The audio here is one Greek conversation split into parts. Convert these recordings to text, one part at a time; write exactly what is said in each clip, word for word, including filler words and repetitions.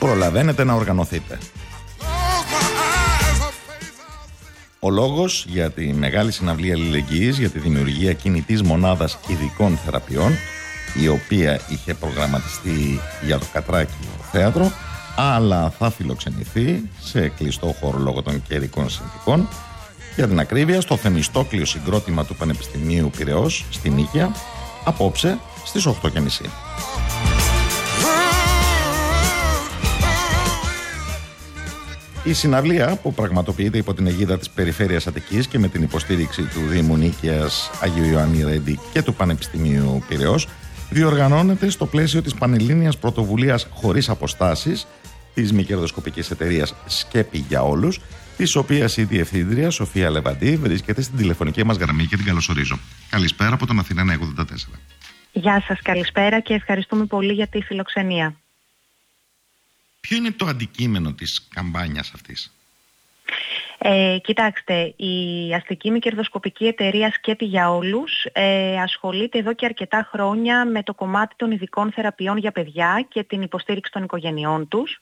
προλαβαίνετε να οργανωθείτε. Ο λόγος για τη μεγάλη συναυλία αλληλεγγύης για τη δημιουργία κινητής μονάδας ειδικών θεραπείων, η οποία είχε προγραμματιστεί για το Κατράκιο θέατρο, αλλά θα φιλοξενηθεί σε κλειστό χώρο λόγω των καιρικών συνθηκών, για την ακρίβεια στο Θεμιστόκλειο συγκρότημα του Πανεπιστημίου Πειραιώς στη Νίκαια, απόψε στις οκτώ και μισή. Η συναυλία, που πραγματοποιείται υπό την αιγίδα της Περιφέρειας Αττικής και με την υποστήριξη του Δήμου Νίκαιας Αγίου Ιωάννη Ρέντι και του Πανεπιστημίου Πειραιώς, διοργανώνεται στο πλαίσιο της Πανελλήνιας Πρωτοβουλίας Χωρίς Αποστάσεις της μη κερδοσκοπικής εταιρείας Σκέπη για Όλους, της οποίας η διευθύντρια Σοφία Λεβαντή βρίσκεται στην τηλεφωνική μας γραμμή και την καλωσορίζω. Καλησπέρα από τον Αθηνά ογδόντα τέσσερα. Γεια σας, καλησπέρα και ευχαριστούμε πολύ για τη φιλοξενία. Ποιο είναι το αντικείμενο της καμπάνιας αυτής? Ε, κοιτάξτε, η αστική μη κερδοσκοπική εταιρεία Σκέπη για Όλους ε, ασχολείται εδώ και αρκετά χρόνια με το κομμάτι των ειδικών θεραπείων για παιδιά και την υποστήριξη των οικογενειών τους.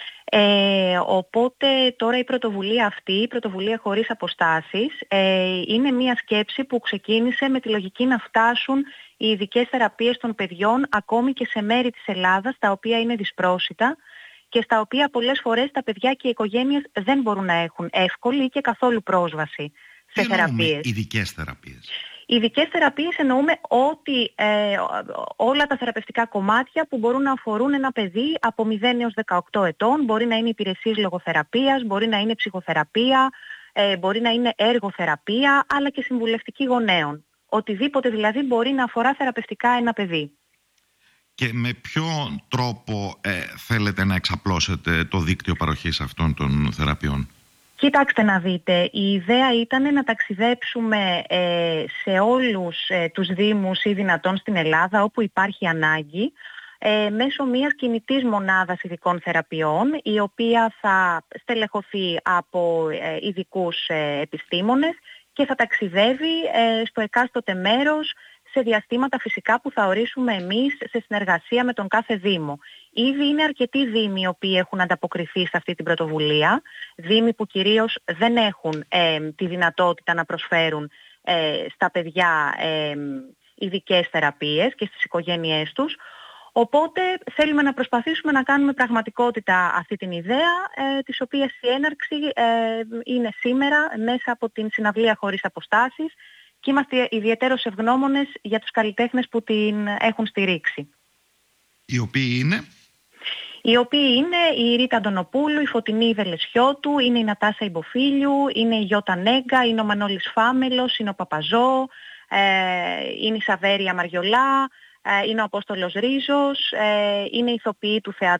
Ε, οπότε τώρα η πρωτοβουλία αυτή, η πρωτοβουλία Χωρίς Αποστάσεις, ε, είναι μια σκέψη που ξεκίνησε με τη λογική να φτάσουν οι ειδικές θεραπείες των παιδιών ακόμη και σε μέρη της Ελλάδας τα οποία είναι δυσπρόσιτα και στα οποία πολλές φορές τα παιδιά και οι οικογένειες δεν μπορούν να έχουν εύκολη ή και καθόλου πρόσβαση σε θεραπείες. Ειδικές θεραπείες. Ειδικές θεραπείες εννοούμε ότι ε, όλα τα θεραπευτικά κομμάτια που μπορούν να αφορούν ένα παιδί από μηδέν έως δεκαοκτώ ετών. Μπορεί να είναι υπηρεσίες λογοθεραπείας, μπορεί να είναι ψυχοθεραπεία, ε, μπορεί να είναι έργοθεραπεία, αλλά και συμβουλευτική γονέων. Οτιδήποτε δηλαδή μπορεί να αφορά θεραπευτικά ένα παιδί. Και με ποιο τρόπο ε, θέλετε να εξαπλώσετε το δίκτυο παροχής αυτών των θεραπείων? Κοιτάξτε να δείτε, η ιδέα ήταν να ταξιδέψουμε ε, σε όλους ε, τους δήμους ή δυνατόν στην Ελλάδα όπου υπάρχει ανάγκη ε, μέσω μιας κινητής μονάδας ειδικών θεραπείων, η οποία θα στελεχωθεί από ε, ειδικούς ε, επιστήμονες και θα ταξιδεύει ε, στο εκάστοτε μέρος σε διαστήματα φυσικά που θα ορίσουμε εμείς σε συνεργασία με τον κάθε Δήμο. Ήδη είναι αρκετοί Δήμοι οι οποίοι έχουν ανταποκριθεί σε αυτή την πρωτοβουλία, Δήμοι που κυρίως δεν έχουν ε, τη δυνατότητα να προσφέρουν ε, στα παιδιά ε, ειδικές θεραπείες και στις οικογένειές τους. Οπότε θέλουμε να προσπαθήσουμε να κάνουμε πραγματικότητα αυτή την ιδέα, ε, της οποίας η έναρξη ε, είναι σήμερα μέσα από την συναυλία Χωρίς Αποστάσεις, και είμαστε ιδιαιτέρως ευγνώμονες για τους καλλιτέχνες που την έχουν στηρίξει. Οι οποίοι είναι? Οι οποίοι είναι η Ρίτα Αντωνοπούλου, η Φωτεινή Βελεσιώτου, είναι η Νατάσα Ιμποφίλιου, είναι η Γιώτα Νέγκα, είναι ο Μανώλης Φάμελος, είναι ο Παπαζώ, ε, είναι η Σαβέρια Μαριολά, ε, είναι ο Απόστολος Ρίζος, ε, είναι η ηθοποιοί του Θεάτρου